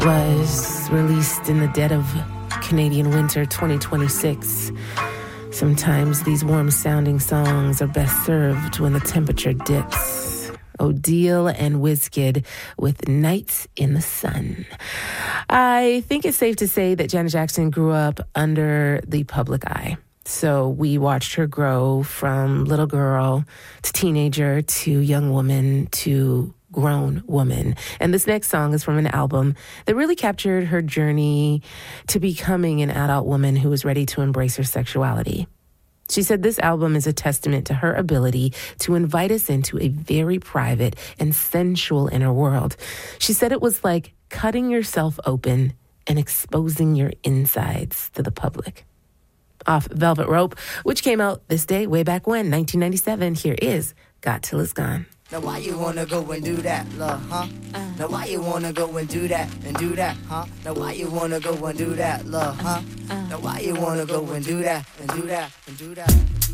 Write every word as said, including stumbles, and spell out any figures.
was released in the dead of Canadian winter twenty twenty-six. Sometimes these warm-sounding songs are best served when the temperature dips. Odile and Wizkid with Nights in the Sun. I think it's safe to say that Janet Jackson grew up under the public eye. So we watched her grow from little girl to teenager to young woman to grown woman. And this next song is from an album that really captured her journey to becoming an adult woman who was ready to embrace her sexuality. She said this album is a testament to her ability to invite us into a very private and sensual inner world. She said it was like cutting yourself open and exposing your insides to the public. Off Velvet Rope, which came out this day way back when, nineteen ninety-seven, here is Got Till It's Gone. Now why you wanna go and do that, love, huh? Uh, now why you wanna go and do that and do that, huh? Now why you wanna go and do that, love, huh? Uh, now why you wanna go and do that and do that and do that? And do that.